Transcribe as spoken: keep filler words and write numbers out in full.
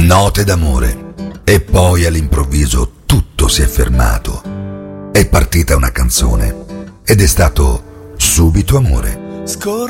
note d'amore. E poi all'improvviso tutto si è fermato. È partita una canzone ed è stato subito amore.